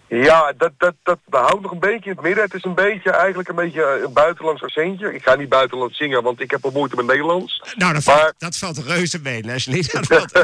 Ja, dat houdt nog een beetje in het midden. Het is eigenlijk een beetje een buitenlands accentje. Ik ga niet buitenlands zingen, want ik heb al moeite met Nederlands. Nou, dat valt reuze mee, Leslie.